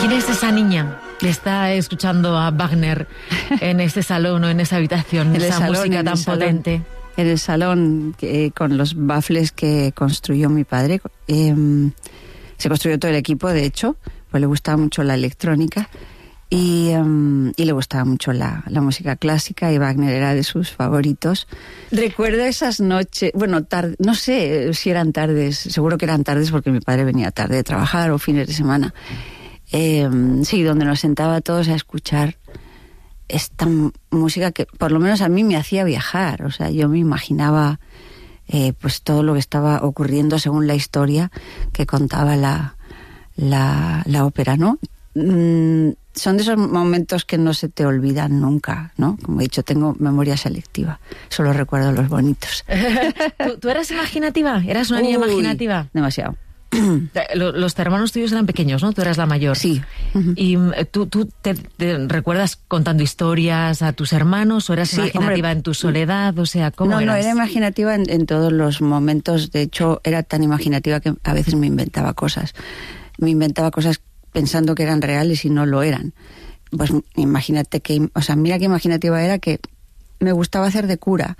¿Quién es esa niña que está escuchando a Wagner en ese salón o en esa habitación, esa música tan potente? En el salón, con los baffles que construyó mi padre. Se construyó todo el equipo, de hecho, pues le gustaba mucho la electrónica y le gustaba mucho la música clásica, y Wagner era de sus favoritos. Recuerdo esas noches, bueno, no sé si eran tardes, seguro que eran tardes porque mi padre venía tarde de trabajar o fines de semana. Sí, donde nos sentaba todos a escuchar esta música que por lo menos a mí me hacía viajar. O sea, yo me imaginaba pues todo lo que estaba ocurriendo según la historia que contaba la ópera, ¿no? Son de esos momentos que no se te olvidan nunca, ¿no? Como he dicho, tengo memoria selectiva, solo recuerdo los bonitos. ¿Tú eras imaginativa? ¿Eras una niña imaginativa? Demasiado. Los hermanos tuyos eran pequeños, ¿no? Tú eras la mayor. Sí. ¿Y tú te recuerdas contando historias a tus hermanos o eras imaginativa en tu soledad? O sea, ¿cómo eras? No, era imaginativa en todos los momentos. De hecho, era tan imaginativa que a veces me inventaba cosas. Me inventaba cosas pensando que eran reales y no lo eran. Pues imagínate que... O sea, mira qué imaginativa era, que me gustaba hacer de cura.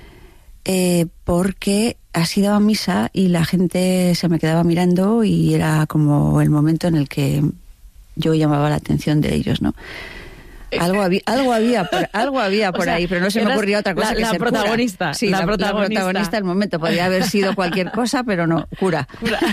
Porque así daba misa y la gente se me quedaba mirando y era como el momento en el que yo llamaba la atención de ellos, ¿no? Algo había por ahí, pero no se me ocurría otra cosa que ser protagonista. Sí, la protagonista del momento. Podría haber sido cualquier cosa, pero no, cura.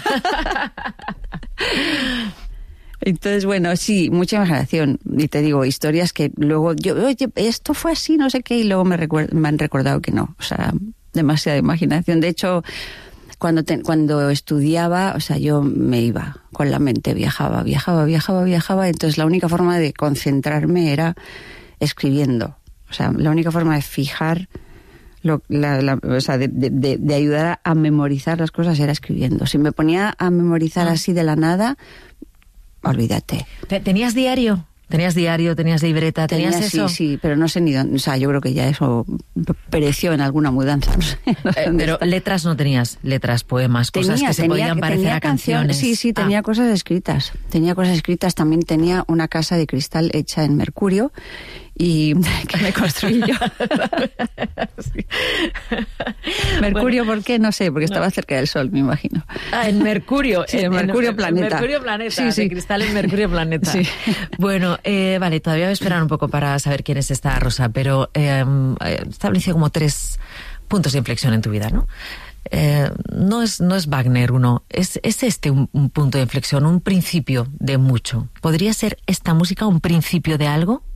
Entonces, bueno, sí, mucha imaginación. Y te digo, historias que luego oye, esto fue así, no sé qué, y luego me han recordado que no. O sea, demasiada imaginación. De hecho, cuando estudiaba, o sea, yo me iba con la mente, viajaba. Entonces, la única forma de concentrarme era escribiendo. O sea, la única forma de fijar, o sea, de ayudar a memorizar las cosas era escribiendo. Si me ponía a memorizar así de la nada, olvídate. ¿Tenías diario? ¿Tenías libreta? ¿Tenías eso? Sí, pero no sé ni dónde. O sea, yo creo que ya eso pereció en alguna mudanza. No sé pero está. Letras no tenías, poemas, cosas que se podían parecer a canciones. Sí, tenía cosas escritas. También tenía una casa de cristal hecha en mercurio y que me construí yo. Sí. Mercurio, ¿por qué? No sé, porque estaba cerca del Sol, me imagino. En Mercurio. Sí, en Mercurio Planeta. En Mercurio Planeta, sí. De cristal en Mercurio Planeta. Sí. Bueno, vale, todavía voy a esperar un poco para saber quién es esta Rosa, pero estableció como 3 puntos de inflexión en tu vida, ¿no? No es Wagner uno, es este un punto de inflexión, un principio de mucho. ¿Podría ser esta música un principio de algo?